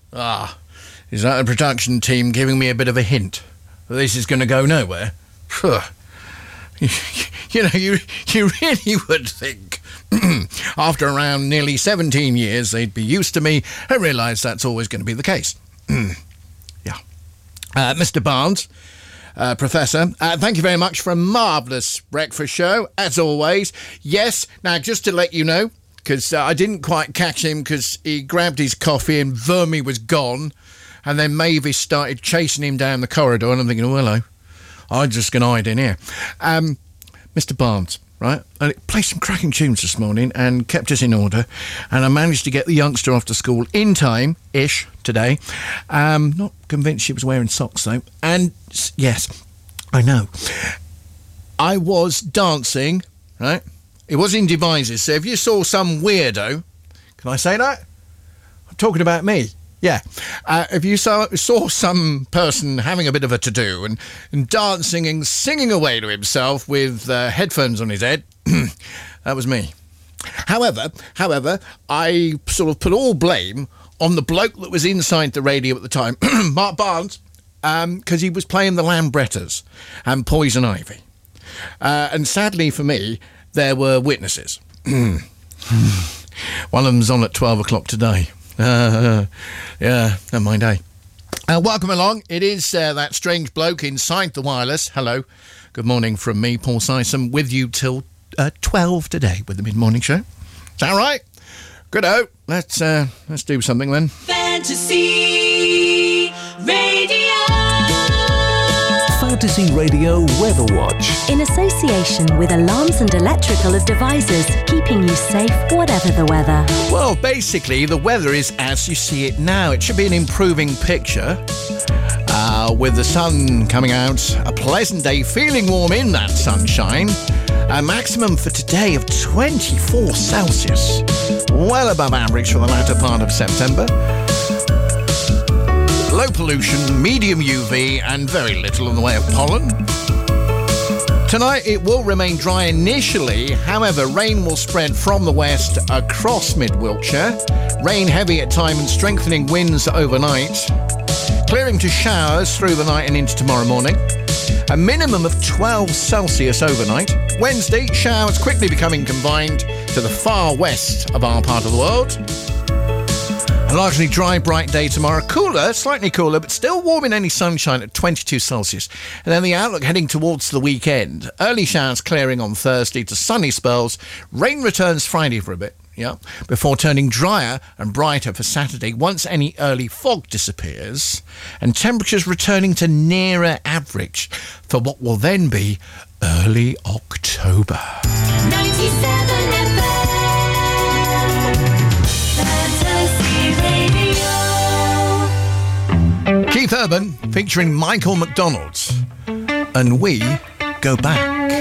Is that the production team giving me a bit of a hint that this is going to go nowhere? You know, you really would think after around nearly 17 years they'd be used to me and realise that's always going to be the case. Yeah. Mr. Barnes, Professor, thank you very much for a marvellous breakfast show, as always. Yes, now just to let you know, because I didn't quite catch him because he grabbed his coffee and Vermi was gone, and then Mavis started chasing him down the corridor, and I'm thinking, oh, hello, I'm just going to hide in here. Mr. Barnes, right, and it played some cracking tunes this morning and kept us in order, and I managed to get the youngster off to school in time-ish today. Not convinced she was wearing socks, though. And, yes, I know, I was dancing, right? It was in Devizes, so if you saw some weirdo, can I say that? I'm talking about me. Yeah. If you saw some person having a bit of a to-do and dancing and singing away to himself with headphones on his head, that was me. However, I sort of put all blame on the bloke that was inside the radio at the time, Mark Barnes, because he was playing the Lambrettas and Poison Ivy. And sadly for me, there were witnesses. One of them's on at 12 o'clock today. Yeah, never mind, eh? Welcome along. It is that strange bloke inside the wireless. Hello. Good morning from me, Paul Sysom, with you till 12 today with the mid-morning show. Is that right? Good-o. Let's do something then. Fantasy Radio. Fantasy Radio Weather Watch. In association with Alarms and Electrical of Devices, keeping you safe whatever the weather. Well, basically, the weather is as you see it now. It should be an improving picture with the sun coming out. A pleasant day, feeling warm in that sunshine. A maximum for today of 24 Celsius. Well above average for the latter part of September. Low pollution, medium UV, and very little in the way of pollen. Tonight it will remain dry initially, however rain will spread from the west across mid-Wiltshire. Rain heavy at time and strengthening winds overnight. Clearing to showers through the night and into tomorrow morning. A minimum of 12 Celsius overnight. Wednesday, showers quickly becoming confined to the far west of our part of the world. A largely dry, bright day tomorrow. Cooler, slightly cooler, but still warm in any sunshine at 22 Celsius. And then the outlook heading towards the weekend. Early showers clearing on Thursday to sunny spells. Rain returns Friday for a bit, before turning drier and brighter for Saturday once any early fog disappears. And temperatures returning to nearer average for what will then be early October. 97 FM. Keith Urban featuring Michael McDonald, and we go back.